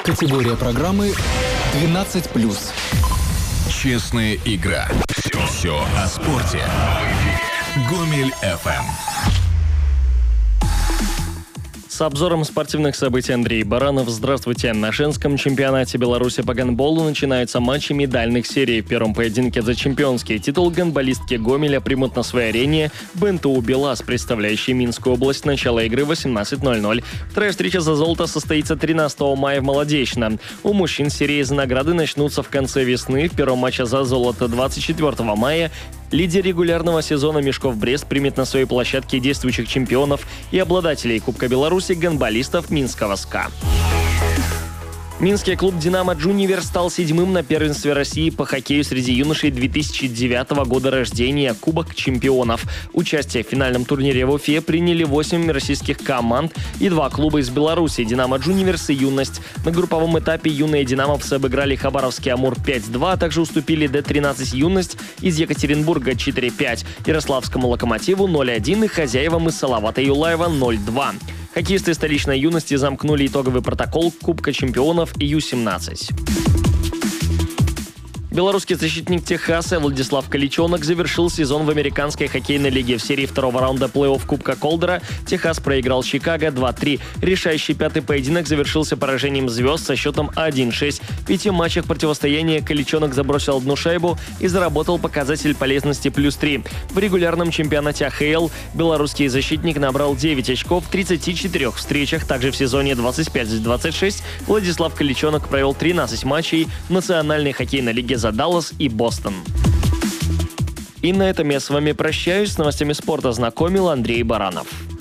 Категория программы 12+. Честная игра. Все о спорте. Гомель FM. С обзором спортивных событий Андрей Баранов. Здравствуйте. На женском чемпионате Беларуси по гандболу начинаются матчи медальных серий. В первом поединке за чемпионский титул гандболистки Гомеля примут на своей арене БНТУ «БелАЗ», представляющий Минскую область. Начало игры 18:00. Вторая встреча за золото состоится 13 мая в Молодечно. У мужчин серии за награды начнутся в конце весны. В первом матче за золото 24 мая лидер регулярного сезона Мешков Брест примет на своей площадке действующих чемпионов и обладателей Кубка Беларуси гандболистов Минского СКА. Минский клуб «Динамо Джунивер» стал 7-м на первенстве России по хоккею среди юношей 2009 года рождения «Кубок чемпионов». Участие в финальном турнире в Уфе приняли 8 российских команд и 2 клуба из Беларуси – «Динамо Джуниверс» и «Юность». На групповом этапе юные «Динамовцы» обыграли Хабаровский «Амур» 5-2, а также уступили Д-13 «Юность» из Екатеринбурга 4-5, Ярославскому «Локомотиву» 0-1 и хозяевам из Салавата Юлаева 0-2. Хоккеисты столичной «Юности» замкнули итоговый протокол Кубка чемпионов Ю-17. Белорусский защитник Техаса Владислав Каличонок завершил сезон в американской хоккейной лиге. В серии второго раунда плей-офф Кубка Колдера Техас проиграл Чикаго 2-3. Решающий пятый поединок завершился поражением звезд со счетом 1-6. В 5 матчах противостояния Каличонок забросил 1 шайбу и заработал показатель полезности +3. В регулярном чемпионате АХЛ белорусский защитник набрал 9 очков в 34 встречах. Также в сезоне 25-26 Владислав Каличонок провел 13 матчей в национальной хоккейной лиге за Даллас и Бостон. И на этом я с вами прощаюсь. С новостями спорта знакомил Андрей Баранов.